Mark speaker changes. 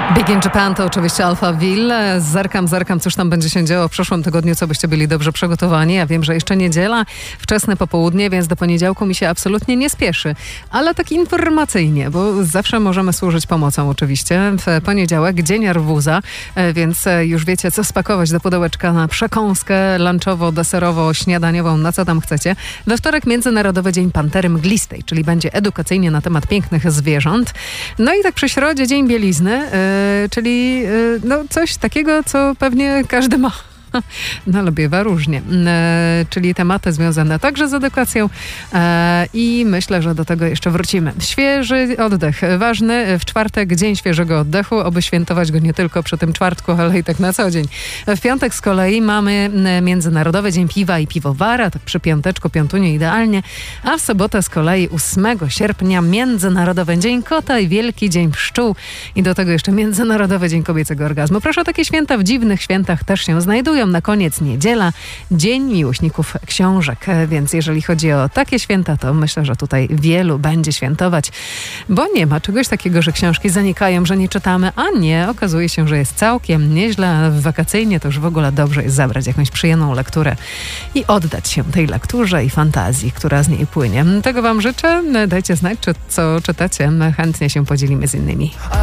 Speaker 1: Big in Japan to oczywiście Alphaville. Zerkam, cóż tam będzie się działo w przyszłym tygodniu, co byście byli dobrze przygotowani. Ja wiem, że jeszcze niedziela, wczesne popołudnie, więc do poniedziałku mi się absolutnie nie spieszy. Ale tak informacyjnie, bo zawsze możemy służyć pomocą oczywiście. W poniedziałek dzień arbuz, więc już wiecie, co spakować do pudełeczka na przekąskę lunchowo-deserowo-śniadaniową, na co tam chcecie. We wtorek Międzynarodowy Dzień Pantery Mglistej, czyli będzie edukacyjnie na temat pięknych zwierząt. No i tak przy środzie Dzień Bielizny, czyli coś takiego, co pewnie każdy ma. No, ale bywa różnie. Czyli tematy związane także z edukacją i myślę, że do tego jeszcze wrócimy. Świeży oddech. Ważny w czwartek Dzień Świeżego Oddechu, oby świętować go nie tylko przy tym czwartku, ale i tak na co dzień. W piątek z kolei mamy Międzynarodowy Dzień Piwa i Piwowara, tak przy piąteczku, piątunie idealnie, a w sobotę z kolei 8 sierpnia Międzynarodowy Dzień Kota i Wielki Dzień Pszczół i do tego jeszcze Międzynarodowy Dzień Kobiecego Orgazmu. Proszę, takie święta w dziwnych świętach też się znajdują. Na koniec niedziela, Dzień Miłośników Książek. Więc jeżeli chodzi o takie święta, to myślę, że tutaj wielu będzie świętować, bo nie ma czegoś takiego, że książki zanikają, że nie czytamy, a nie, okazuje się, że jest całkiem nieźle, a wakacyjnie to już w ogóle dobrze jest zabrać jakąś przyjemną lekturę i oddać się tej lekturze i fantazji, która z niej płynie. Tego wam życzę. Dajcie znać, co czytacie. Chętnie się podzielimy z innymi.